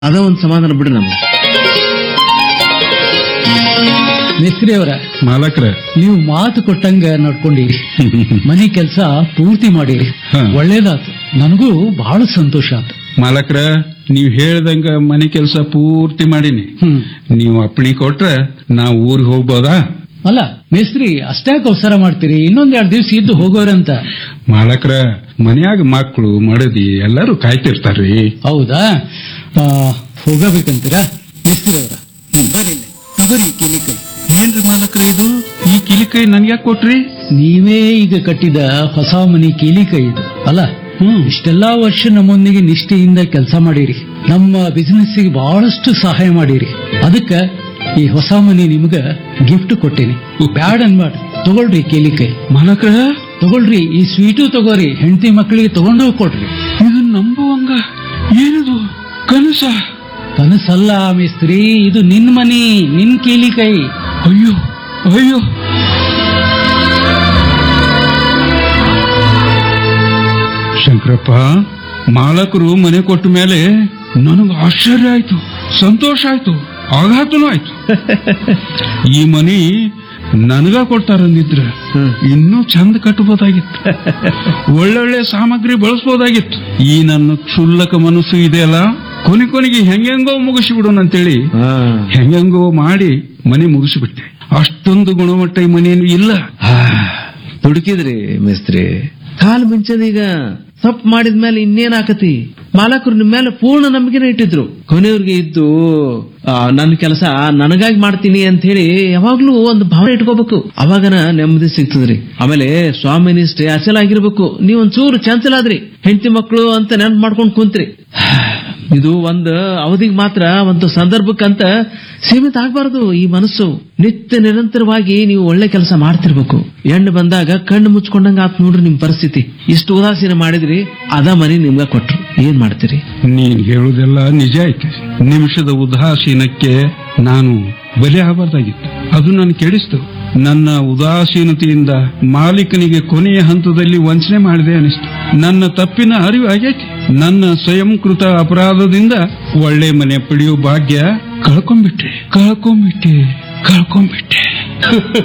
ಅದ ಒಂದ್ ಸಮಾಧಾನ ಬಿಡ್ರಿ ನಮ್ಗೆ. ಮೇಸ್ತ್ರಿ ಅವರ ಮಾಲಕ್ರ ನೀವು ಮಾತು ಕೊಟ್ಟಂಗ ನಡ್ಕೊಂಡಿರಿ. ಮನೆ ಕೆಲಸ ಪೂರ್ತಿ ಮಾಡಿರಿ. ಒಳ್ಳೇದಾತು. ನನಗೂ ಬಹಳ ಸಂತೋಷ ಆತು. ಮಾಲಕ್ರ ನೀವ್ ಹೇಳ್ದಂಗ ಮನೆ ಕೆಲಸ ಪೂರ್ತಿ ಮಾಡೀನಿ. ನೀವು ಅಪ್ಪಣೆ ಕೊಟ್ರ ನಾವ್ ಊರಿಗೆ ಹೋಗ್ಬೋದಾ? ಅಲ್ಲ ಮೇಸ್ತ್ರಿ, ಅಷ್ಟ್ಯಾಕೆ ಅವಸರ ಮಾಡ್ತೀರಿ? ಇನ್ನೊಂದ್ 2 ದಿವಸ ಇದ್ದು ಹೋಗೋರಂತ. ಮಾಲಕ್ರ ಮನ್ಯಾಗ ಮಕ್ಕಳು ಮಡದಿ ಎಲ್ಲರೂ ಕಾಯ್ತಿರ್ತಾರ್ರಿ. ಹೌದಾ? ಹೋಗಬೇಕಂತೀರಾ ಮೇಸ್ತ್ರಿ ಅವರ? ಬರ್ರಿ ತಗೋರಿ ಕಿಲಿಕೈ. ಏನ್ರಿ ಮಾಲಕ್ರ ಇದು? ಈ ಕಿಲಿಕೈ ನನ್ಗ್ಯಾಕ್ ಕೊಟ್ರಿ? ನೀವೇ ಈಗ ಕಟ್ಟಿದ ಹೊಸ ಮನಿ ಕೀಲಿಕೈ ಇದು ಅಲ್ಲ? ಇಷ್ಟೆಲ್ಲಾ ವರ್ಷ ನಮ್ಮೊಂದಿಗೆ ನಿಷ್ಠೆಯಿಂದ ಕೆಲಸ ಮಾಡಿರಿ. ನಮ್ಮ ಬಿಸಿನೆಸ್ ಗೆ ಬಹಳಷ್ಟು ಸಹಾಯ ಮಾಡಿರಿ. ಅದಕ್ಕ ಈ ಹೊಸ ಮನಿ ನಿಮ್ಗ ಗಿಫ್ಟ್ ಕೊಟ್ಟೇನಿ. ಬ್ಯಾಡ್ ಅನ್ಬೇಡ, ತಗೊಳ್ರಿ ಕೀಲಿಕೈ. ಮಾಲಕ್ರ ತಗೊಳ್ರಿ, ಈ ಸ್ವೀಟು ತಗೋರಿ. ಹೆಂಡತಿ ಮಕ್ಕಳಿಗೆ ತಗೊಂಡು ಹೋಗ್ಕೊಡ್ರಿ. ಇದು ನಂಬುವಂಗ ಏನಿದು ಕನಸ? ಕನಸಲ್ಲ ಮೇಸ್ತ್ರಿ, ಇದು ನಿನ್ ಮನಿ, ನಿನ್ ಕೀಲಿಕೈ. ಅಯ್ಯೋ ಅಯ್ಯೋ, ಶಂಕರಪ್ಪ, ಮಾಲಕರು ಮನೆ ಕೊಟ್ಟ ಮೇಲೆ ನನಗೆ ಆಶ್ಚರ್ಯ ಆಯ್ತು, ಸಂತೋಷ ಆಯ್ತು, ಆಘಾತನೂ ಆಯ್ತು. ಈ ಮನಿ ನನಗ ಕೊಡ್ತಾರಂದಿದ್ರ ಇನ್ನೂ ಚಂದ ಕಟ್ಟಬಹುದಾಗಿತ್ತು, ಒಳ್ಳೊಳ್ಳೆ ಸಾಮಗ್ರಿ ಬಳಸಬಹುದಾಗಿತ್ತು. ಈ ನನ್ನ ಕ್ಷುಲ್ಲಕ ಮನಸ್ಸು ಇದೆಯಲ್ಲ, ಕೊನೆಗೆ ಹೆಂಗೆಂಗೋ ಮುಗಿಸಿಬಿಡೋಣಂತೇಳಿ ಹೆಂಗೆಂಗೋ ಮಾಡಿ ಮನೆ ಮುಗಿಸಿಬಿಟ್ಟೆ. ಅಷ್ಟೊಂದು ಗುಣಮಟ್ಟ ಈ ಮನೇನು ಇಲ್ಲ. ದುಡುಕಿದ್ರಿ ಮೇಸ್ತ್ರಿ. ಕಾಲ್ ಮಿಂಚದೀಗ ತಪ್ಪು ಮಾಡಿದ್ಮೇಲೆ ಇನ್ನೇನ್ ಆಕತಿ? ಮಾಲಕರು ನಿಮ್ ಮೇಲೆ ಪೂರ್ಣ ನಂಬಿಕೆನ ಇಟ್ಟಿದ್ರು. ಕೊನೆಯವ್ರಿಗೆ ಇದ್ದು ನನ್ನ ಕೆಲಸ ನನಗಾಗಿ ಮಾಡ್ತೀನಿ ಅಂತ ಹೇಳಿ ಯಾವಾಗ್ಲೂ ಒಂದು ಭಾವನೆ ಇಟ್ಕೋಬೇಕು. ಅವಾಗನ ನೆಮ್ಮದಿ ಸಿಗ್ತದ್ರಿ. ಆಮೇಲೆ ಸ್ವಾಮಿ ನಿಷ್ಠೆ ಅಚಲ ಆಗಿರ್ಬೇಕು. ನೀವೊಂಚೂರು ಚಂಚಲಾದ್ರಿ, ಹೆಂಡತಿ ಮಕ್ಕಳು ಅಂತ ನೆನ್ಪು ಮಾಡ್ಕೊಂಡ್ ಕುಂತ್ರಿ. ಇದು ಒಂದು ಅವಧಿಗೆ ಮಾತ್ರ, ಒಂದು ಸಂದರ್ಭಕ್ಕಂತ ಸೀಮಿತ ಆಗ್ಬಾರ್ದು. ಈ ಮನಸ್ಸು ನಿತ್ಯ ನಿರಂತರವಾಗಿ ನೀವು ಒಳ್ಳೆ ಕೆಲಸ ಮಾಡ್ತಿರ್ಬೇಕು. ಹೆಣ್ಣು ಬಂದಾಗ ಕಣ್ಣು ಮುಚ್ಕೊಂಡಂಗ ಆತ್ ನೋಡ್ರಿ ನಿಮ್ ಪರಿಸ್ಥಿತಿ. ಇಷ್ಟು ಉದಾಸೀನ ಮಾಡಿದ್ರಿ, ಅದ ಮನಿ ನಿಮ್ಗ ಕೊಟ್ರು. ಏನ್ ಮಾಡ್ತೀರಿ? ನೀನ್ ಹೇಳುದೆಲ್ಲ ನಿಜ ಐತೆ. ನಿಮಿಷದ ಉದಾಸೀನಕ್ಕೆ ನಾನು ಬಲಿ ಆಗಬಾರ್ದಾಗಿತ್ತು. ಅದು ನಾನು ಕೆಡಿಸ್ತು. ನನ್ನ ಉದಾಸೀನತೆಯಿಂದ ಮಾಲೀಕನಿಗೆ ಕೊನೆಯ ಹಂತದಲ್ಲಿ ವಂಚನೆ ಮಾಡಿದೆ ಅನಿಸ್ತು. ನನ್ನ ತಪ್ಪಿನ ಅರಿವು ಆಗೈತಿ. ನನ್ನ ಸ್ವಯಂಕೃತ ಅಪರಾಧದಿಂದ ಒಳ್ಳೆ ಮನೆ ಪಡೆಯೋ ಭಾಗ್ಯ ಕಳ್ಕೊಂಡ್ಬಿಟ್ಟೆ.